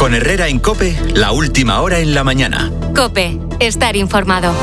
Con Herrera en COPE, la última hora en la mañana. COPE, estar informado.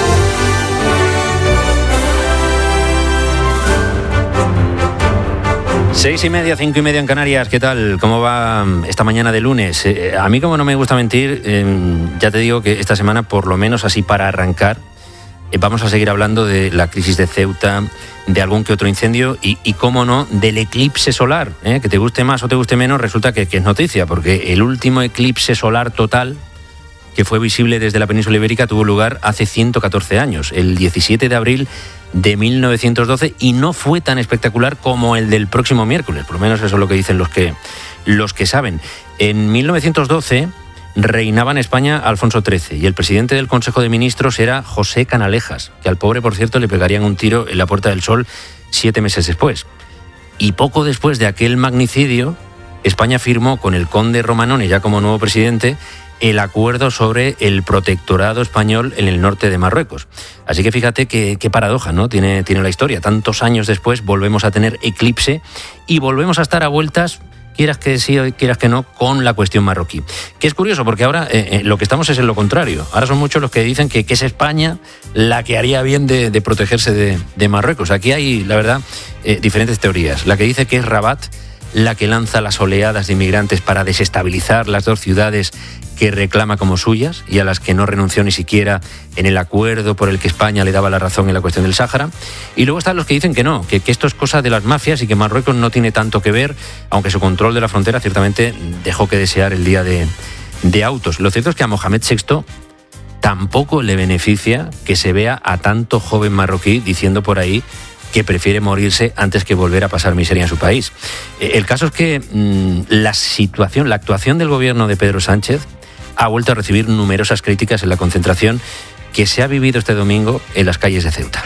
Seis y media, 5:30 en Canarias. ¿Qué tal? ¿Cómo va esta mañana de lunes? A mí, como no me gusta mentir, ya te digo que esta semana, por lo menos así para arrancar, vamos a seguir hablando de la crisis de Ceuta, de algún que otro incendio y cómo no, del eclipse solar. Que te guste más o te guste menos, resulta que es noticia, porque el último eclipse solar total que fue visible desde la península ibérica tuvo lugar hace 114 años, el 17 de abril de 1912, y no fue tan espectacular como el del próximo miércoles, por lo menos eso es lo que dicen los que saben. En 1912 reinaba en España Alfonso XIII y el presidente del Consejo de Ministros era José Canalejas, que al pobre, por cierto, le pegarían un tiro en la Puerta del Sol 7 meses después. Y poco después de aquel magnicidio, España firmó con el conde Romanone, ya como nuevo presidente, el acuerdo sobre el protectorado español en el norte de Marruecos. Así que fíjate qué paradoja, ¿no? Tiene la historia. Tantos años después volvemos a tener eclipse y volvemos a estar a vueltas, quieras que sí o quieras que no, con la cuestión marroquí. Que es curioso, porque ahora lo que estamos es en lo contrario. Ahora son muchos los que dicen que es España la que haría bien de protegerse de Marruecos. Aquí hay, la verdad, diferentes teorías. La que dice que es Rabat la que lanza las oleadas de inmigrantes para desestabilizar las dos ciudades que reclama como suyas y a las que no renunció ni siquiera en el acuerdo por el que España le daba la razón en la cuestión del Sáhara. Y luego están los que dicen que no, que esto es cosa de las mafias y que Marruecos no tiene tanto que ver, aunque su control de la frontera ciertamente dejó que desear el día de autos. Lo cierto es que a Mohamed VI tampoco le beneficia que se vea a tanto joven marroquí diciendo por ahí que prefiere morirse antes que volver a pasar miseria en su país. El caso es que la actuación del gobierno de Pedro Sánchez ha vuelto a recibir numerosas críticas en la concentración que se ha vivido este domingo en las calles de Ceuta.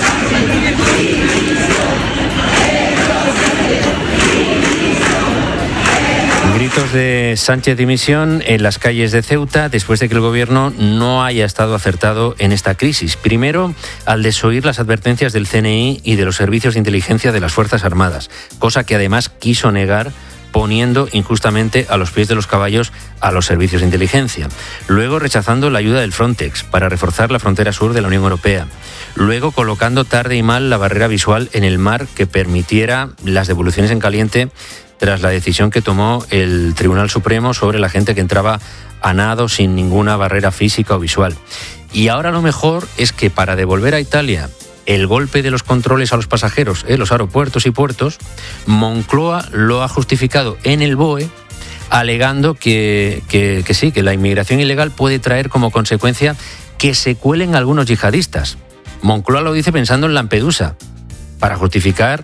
Gritos de Sánchez dimisión en las calles de Ceuta después de que el gobierno no haya estado acertado en esta crisis. Primero, al desoír las advertencias del CNI y de los servicios de inteligencia de las Fuerzas Armadas, cosa que además quiso negar, poniendo injustamente a los pies de los caballos a los servicios de inteligencia. Luego, rechazando la ayuda del Frontex para reforzar la frontera sur de la Unión Europea. Luego, colocando tarde y mal la barrera visual en el mar que permitiera las devoluciones en caliente tras la decisión que tomó el Tribunal Supremo sobre la gente que entraba a nado sin ninguna barrera física o visual. Y ahora lo mejor es que para devolver a Italia el golpe de los controles a los pasajeros en los aeropuertos y puertos, Moncloa lo ha justificado en el BOE, alegando que la inmigración ilegal puede traer como consecuencia que se cuelen algunos yihadistas. Moncloa lo dice pensando en Lampedusa, para justificar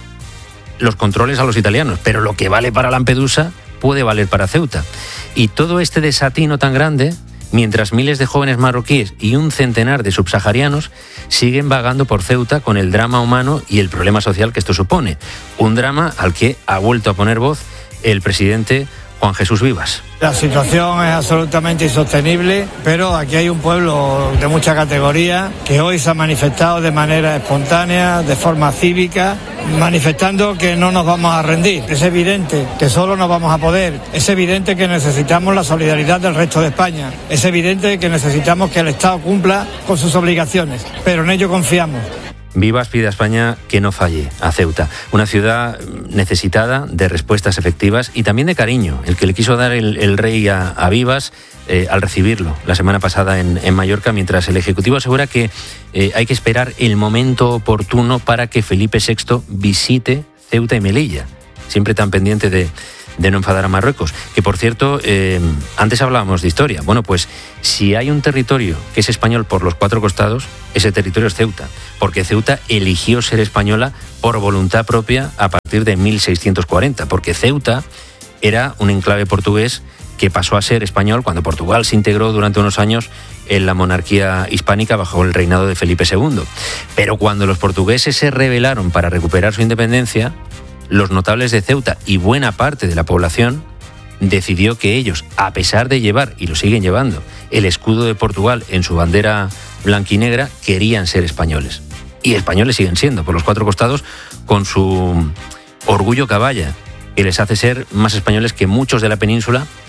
los controles a los italianos, pero lo que vale para Lampedusa puede valer para Ceuta. Y todo este desatino tan grande, mientras miles de jóvenes marroquíes y un centenar de subsaharianos siguen vagando por Ceuta con el drama humano y el problema social que esto supone. Un drama al que ha vuelto a poner voz el presidente Juan Jesús Vivas. La situación es absolutamente insostenible, pero aquí hay un pueblo de mucha categoría que hoy se ha manifestado de manera espontánea, de forma cívica, manifestando que no nos vamos a rendir. Es evidente que solo no vamos a poder. Es evidente que necesitamos la solidaridad del resto de España. Es evidente que necesitamos que el Estado cumpla con sus obligaciones, pero en ello confiamos. Vivas pide a España que no falle a Ceuta, una ciudad necesitada de respuestas efectivas y también de cariño, el que le quiso dar el rey a Vivas al recibirlo la semana pasada en Mallorca, mientras el Ejecutivo asegura que hay que esperar el momento oportuno para que Felipe VI visite Ceuta y Melilla, siempre tan pendiente de no enfadar a Marruecos. Que, por cierto, antes hablábamos de historia. Bueno, pues si hay un territorio que es español por los 4 costados, ese territorio es Ceuta, porque Ceuta eligió ser española por voluntad propia a partir de 1640, porque Ceuta era un enclave portugués que pasó a ser español cuando Portugal se integró durante unos años en la monarquía hispánica bajo el reinado de Felipe II. Pero cuando los portugueses se rebelaron para recuperar su independencia, los notables de Ceuta y buena parte de la población decidió que ellos, a pesar de llevar, y lo siguen llevando, el escudo de Portugal en su bandera blanquinegra, querían ser españoles. Y españoles siguen siendo, por los 4 costados, con su orgullo caballa, que les hace ser más españoles que muchos de la península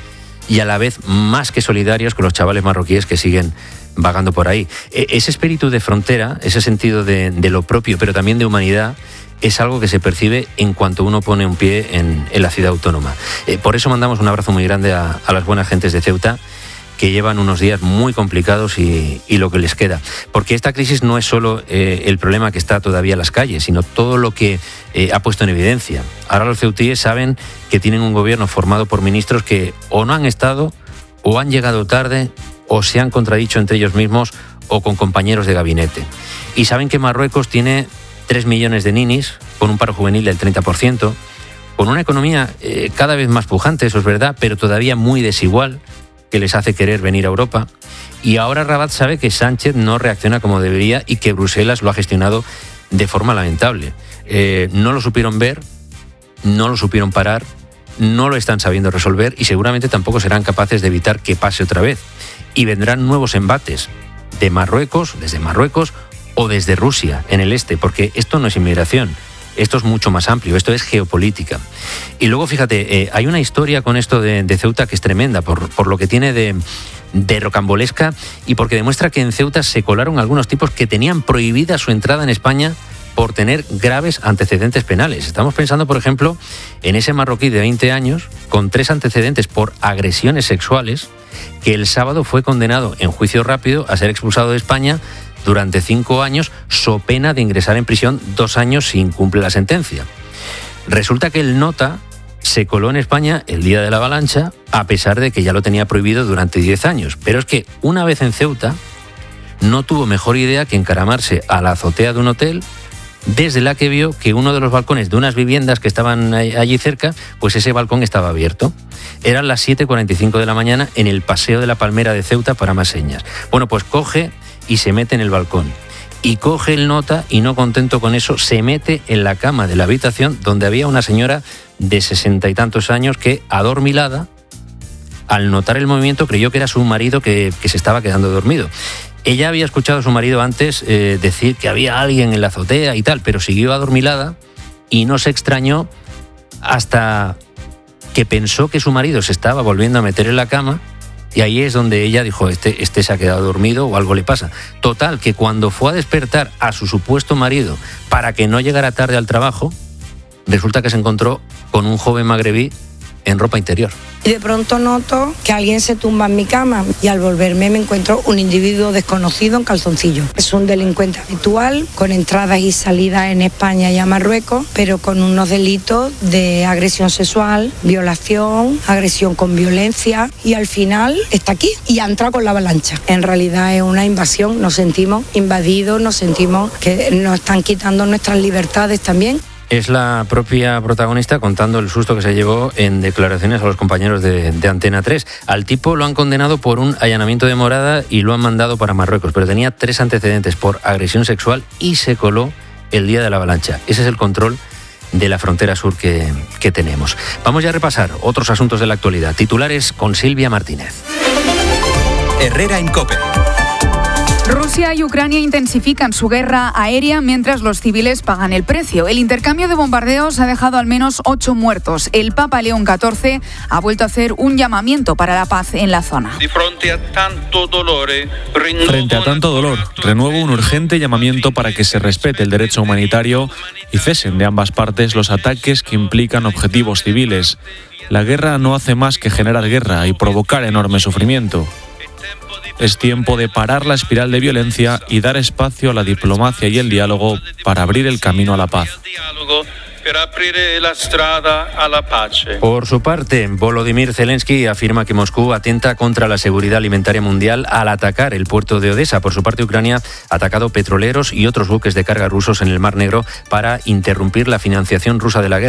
y a la vez más que solidarios con los chavales marroquíes que siguen vagando por ahí. Ese espíritu de frontera, ese sentido de lo propio, pero también de humanidad, es algo que se percibe en cuanto uno pone un pie en la ciudad autónoma. Por eso mandamos un abrazo muy grande a las buenas gentes de Ceuta, que llevan unos días muy complicados y lo que les queda. Porque esta crisis no es solo el problema que está todavía en las calles, sino todo lo que ha puesto en evidencia. Ahora los ceutíes saben que tienen un gobierno formado por ministros que o no han estado, o han llegado tarde, o se han contradicho entre ellos mismos, o con compañeros de gabinete. Y saben que Marruecos tiene 3 millones de ninis, con un paro juvenil del 30%, con una economía cada vez más pujante, eso es verdad, pero todavía muy desigual, que les hace querer venir a Europa. Y ahora Rabat sabe que Sánchez no reacciona como debería y que Bruselas lo ha gestionado de forma lamentable. No lo supieron ver, no lo supieron parar, no lo están sabiendo resolver y seguramente tampoco serán capaces de evitar que pase otra vez. Y vendrán nuevos embates de Marruecos, desde Marruecos o desde Rusia, en el este, porque esto no es inmigración. Esto es mucho más amplio, esto es geopolítica. Y luego, fíjate, hay una historia con esto de Ceuta que es tremenda, por lo que tiene de rocambolesca y porque demuestra que en Ceuta se colaron algunos tipos que tenían prohibida su entrada en España por tener graves antecedentes penales. Estamos pensando, por ejemplo, en ese marroquí de 20 años, con 3 antecedentes por agresiones sexuales, que el sábado fue condenado en juicio rápido a ser expulsado de España durante 5 años, so pena de ingresar en prisión 2 años si incumple la sentencia. Resulta que el nota se coló en España el día de la avalancha, a pesar de que ya lo tenía prohibido durante 10 años. Pero es que una vez en Ceuta, no tuvo mejor idea que encaramarse a la azotea de un hotel, desde la que vio que uno de los balcones de unas viviendas que estaban allí cerca, pues ese balcón estaba abierto. Eran las 7:45 de la mañana en el Paseo de la Palmera de Ceuta, para más señas. Bueno, pues coge y se mete en el balcón. Y coge el nota y, no contento con eso, se mete en la cama de la habitación donde había una señora de 60 y tantos años que, adormilada, al notar el movimiento creyó que era su marido que se estaba quedando dormido. Ella había escuchado a su marido antes decir que había alguien en la azotea y tal, pero siguió adormilada y no se extrañó hasta que pensó que su marido se estaba volviendo a meter en la cama. Y ahí es donde ella dijo, este se ha quedado dormido o algo le pasa. Total, que cuando fue a despertar a su supuesto marido para que no llegara tarde al trabajo, resulta que se encontró con un joven magrebí en ropa interior. Y de pronto noto que alguien se tumba en mi cama y al volverme me encuentro un individuo desconocido en calzoncillo. Es un delincuente habitual con entradas y salidas en España y a Marruecos, pero con unos delitos de agresión sexual, violación, agresión con violencia, y al final está aquí y ha entrado con la avalancha. En realidad es una invasión, nos sentimos invadidos, nos sentimos que nos están quitando nuestras libertades también. Es la propia protagonista contando el susto que se llevó en declaraciones a los compañeros de Antena 3. Al tipo lo han condenado por un allanamiento de morada y lo han mandado para Marruecos, pero tenía 3 antecedentes por agresión sexual y se coló el día de la avalancha. Ese es el control de la frontera sur que tenemos. Vamos ya a repasar otros asuntos de la actualidad. Titulares con Silvia Martínez. Herrera en COPE. Rusia y Ucrania intensifican su guerra aérea mientras los civiles pagan el precio. El intercambio de bombardeos ha dejado al menos 8 muertos. El Papa León XIV ha vuelto a hacer un llamamiento para la paz en la zona. Frente a tanto dolor, renuevo un urgente llamamiento para que se respete el derecho humanitario y cesen de ambas partes los ataques que implican objetivos civiles. La guerra no hace más que generar guerra y provocar enorme sufrimiento. Es tiempo de parar la espiral de violencia y dar espacio a la diplomacia y el diálogo para abrir el camino a la paz. Por su parte, Volodymyr Zelensky afirma que Moscú atenta contra la seguridad alimentaria mundial al atacar el puerto de Odesa. Por su parte, Ucrania ha atacado petroleros y otros buques de carga rusos en el Mar Negro para interrumpir la financiación rusa de la guerra.